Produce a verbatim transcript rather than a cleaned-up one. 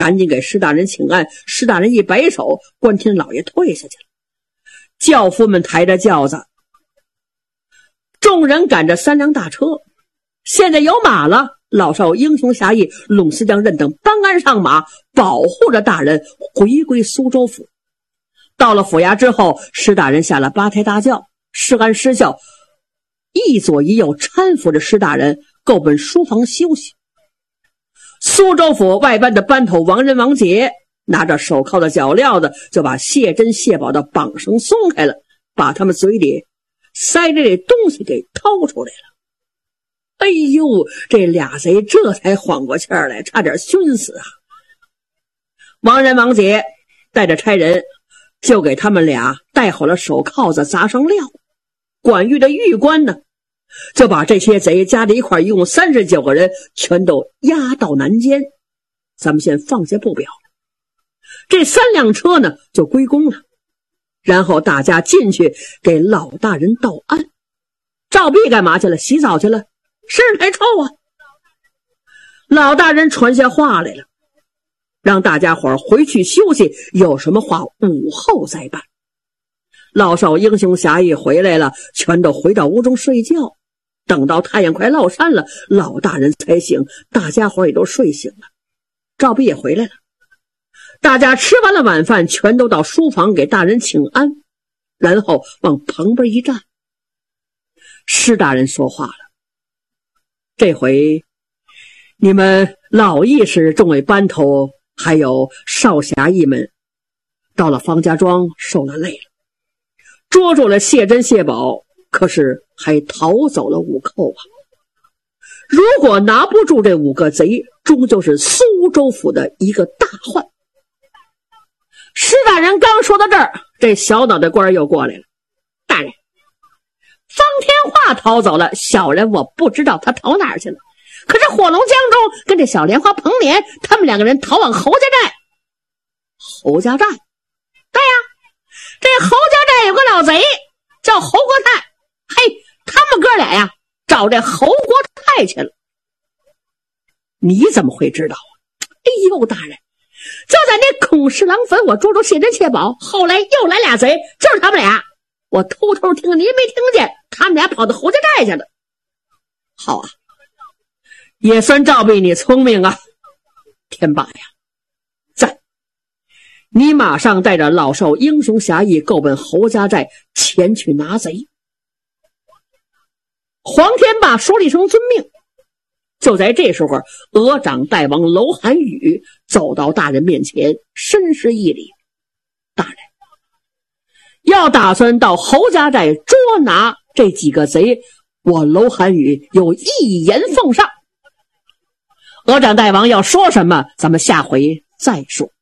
赶紧给施大人请安。施大人一摆手，关天老爷退下去了。轿夫们抬着轿子，众人赶着三辆大车。现在有马了，老少英雄侠义，拢司将任等搬鞍上马，保护着大人回归苏州府。到了府衙之后，施大人下了八抬大轿，施安施孝一左一右搀扶着施大人，够奔书房休息。苏州府外班的班头王仁王杰拿着手铐的脚镣子，就把谢珍谢宝的绑绳松开了，把他们嘴里塞着这东西给掏出来了。哎呦，这俩贼这才缓过气儿来，差点熏死啊！王仁王杰带着差人就给他们俩戴好了手铐子，砸上料。管狱的狱官呢，就把这些贼加在一块，一共三十九个人，全都押到南监。咱们先放下不表，这三辆车呢就归公了。然后大家进去给老大人道安。赵弼干嘛去了？洗澡去了，身上还臭啊。老大人传下话来了，让大家伙儿回去休息，有什么话午后再办。老少英雄侠义回来了，全都回到屋中睡觉。等到太阳快落山了，老大人才醒，大家伙也都睡醒了。赵弼也回来了，大家吃完了晚饭，全都到书房给大人请安，然后往旁边一站。施大人说话了：这回你们老义士众位班头还有少侠义们到了方家庄，受了累了，捉住了谢珍谢宝，可是还逃走了五寇啊！如果拿不住这五个贼，终究是苏州府的一个大患。施大人刚说到这儿，这小脑袋官又过来了：大人，方天化逃走了，小人我不知道他逃哪儿去了。可是火龙江中跟这小莲花彭莲，他们两个人逃往侯家寨。侯家寨？对呀、啊，这侯家寨有个老贼叫侯国泰，嘿，他们哥俩呀找这侯国泰去了。你怎么会知道啊？哎呦，大人，就在那孔侍郎坟，我捉住谢珍谢宝，后来又来俩贼，就是他们俩。我偷偷听，你没听见？他们俩跑到侯家寨去了。好啊，也算赵弼你聪明啊。天霸呀，赞！你马上带着老少英雄侠义，够奔侯家寨前去拿贼。黄天霸说了一声遵命。就在这时候，额长大王楼寒雨走到大人面前，深施一礼：大人，要打算到侯家寨捉拿这几个贼，我楼寒雨有一言奉上。额长大王要说什么，咱们下回再说。